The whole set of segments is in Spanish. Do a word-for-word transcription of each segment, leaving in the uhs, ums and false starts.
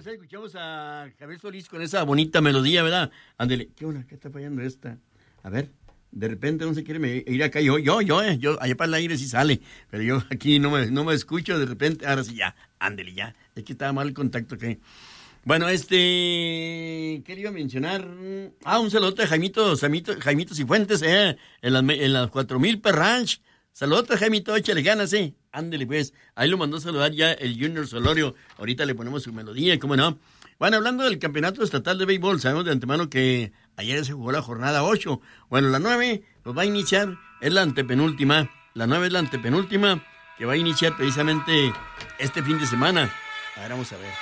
pues ahí escuchamos a Javier Solís con esa bonita melodía, ¿verdad? Ándele, ¿qué onda? ¿Qué está fallando esta? A ver, de repente no se quiere me- ir acá. Yo, yo, yo, eh, yo, allá para el aire sí sale, pero yo aquí no me, no me escucho, de repente, ahora sí ya, ándele ya. Es que estaba mal el contacto que... Bueno, este, ¿qué le iba a mencionar? Ah, un saludo a Jaimito, Jaimito, Jaimito Cifuentes, eh, en las, en las cuatro mil Perranch. Saludos a Jaimito, échale ganas, eh. Ándele, pues. Ahí lo mandó a saludar ya el Junior Solorio. Ahorita le ponemos su melodía, ¿cómo no? Bueno, hablando del campeonato estatal de béisbol, sabemos de antemano que ayer se jugó la jornada ocho. Bueno, la nueve, pues va a iniciar, es la antepenúltima. La nueve es la antepenúltima, que va a iniciar precisamente este fin de semana. A ver, vamos a ver.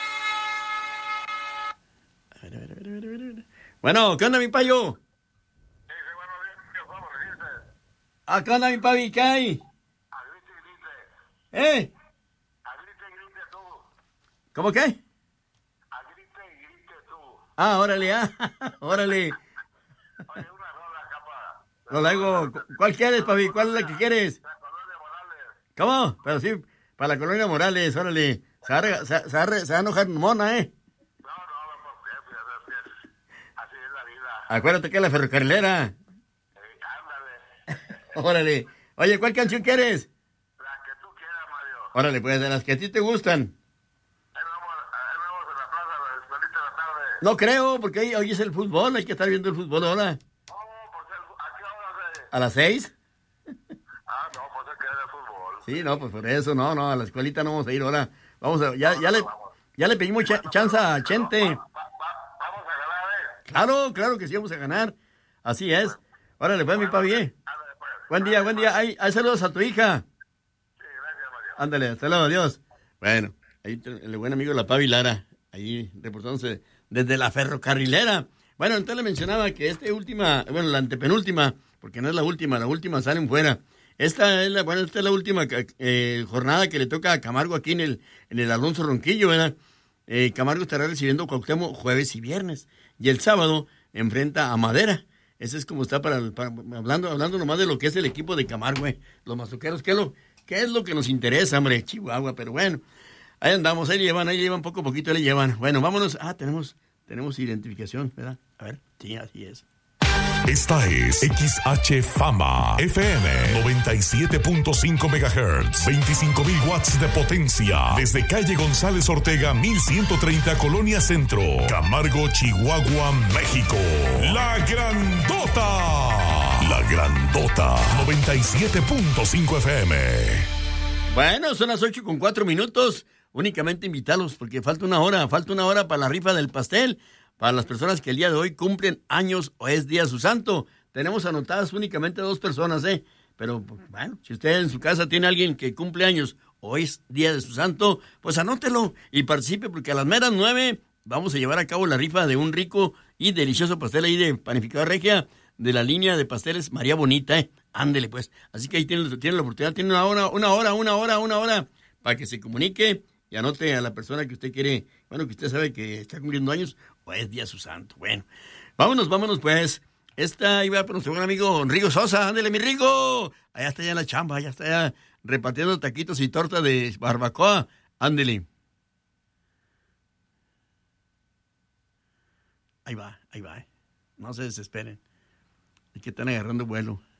A ver, a ver, a ver, a ver, a ver. Bueno, ¿qué onda, mi payo? Sí, sí, bueno, bien, ¿qué vamos a decirte? ¿A qué onda, mi papi? ¿Qué hay? A grite y grite. ¿Eh? A grite y grite tú. ¿Cómo qué? A grite y grite tú. Ah, órale, ah, órale. Oye, una rola, capa. Lo hago. ¿Cuál quieres, papi? ¿Cuál es la que quieres? La colonia Morales. ¿Cómo? Pero sí, para la colonia Morales, órale. Se va a, rega- se, se va a re- se va a enojar Mona, ¿eh? No, no, no, ¿por qué? Pues ya sabes que así es la vida. Acuérdate que es la ferrocarrilera. Eh, ándale. Órale. Oye, ¿cuál canción quieres? La que tú quieras, Mario. Órale, pues, de las que a ti te gustan. Ahí vamos, ahí vamos en la plaza de la escuelita de la tarde. No creo, porque hoy, hoy es el fútbol, hay que estar viendo el fútbol ahora. Oh, pues el- ¿a qué hora se...? ¿A las seis? Ah, no, pues es que es de fútbol. Sí, no, pues por eso, no, no, a la escuelita no vamos a ir ahora. Vamos a, ya, ya le, ya le pedimos cha- chance a Chente. Va- va- vamos a ganar, ¿eh? Claro, claro que sí vamos a ganar. Así es. Órale, pues, mi papi. Ándale, pues. Buen día, buen día. Ay, ay, saludos a tu hija. Sí, gracias, Mario. Ándale, hasta luego, adiós. Bueno, ahí te- el buen amigo La Pavi Lara, ahí reportándose desde la ferrocarrilera. Bueno, entonces le mencionaba que esta última, bueno, la antepenúltima, porque no es la última, la última salen fuera. Esta es la, bueno, esta es la última eh, jornada que le toca a Camargo aquí en el, en el Alonso Ronquillo, ¿verdad? Eh, Camargo estará recibiendo Cuauhtémoc jueves y viernes. Y el sábado enfrenta a Madera. Ese es como está para, el- para- hablando, hablando nomás de lo que es el equipo de Camargo, eh. Los mazuqueros, ¿qué es lo, qué es lo que nos interesa, hombre? Chihuahua, pero bueno. Ahí andamos, ahí le llevan, ahí le llevan poco a poquito, ahí le llevan. Bueno, vámonos. Ah, tenemos, tenemos identificación, ¿verdad? A ver, sí, así es. Esta es X H Fama F M noventa y siete punto cinco megahertz, veinticinco mil watts de potencia, desde calle González Ortega mil ciento treinta, Colonia Centro, Camargo, Chihuahua, México. La Grandota. La Grandota noventa y siete punto cinco F M. Bueno, son las ocho con cuatro minutos. Únicamente invitarlos porque falta una hora, falta una hora para la rifa del pastel. Para las personas que el día de hoy cumplen años o es día de su santo. Tenemos anotadas únicamente dos personas, ¿eh? Pero, bueno, si usted en su casa tiene a alguien que cumple años o es día de su santo, pues anótelo y participe porque a las meras nueve vamos a llevar a cabo la rifa de un rico y delicioso pastel ahí de Panificadora Regia de la línea de pasteles María Bonita, ¿eh? Ándele, pues. Así que ahí tiene, tiene la oportunidad, tiene una hora, una hora, una hora, una hora para que se comunique y anote a la persona que usted quiere, bueno, que usted sabe que está cumpliendo años o es día de su santo. Bueno, vámonos, vámonos, pues. Esta iba para nuestro buen amigo Rigo Sosa. Ándele, mi Rigo. Allá está ya en la chamba, allá está ya repartiendo taquitos y torta de barbacoa. Ándele. Ahí va, ahí va. No se desesperen. Es que están agarrando vuelo.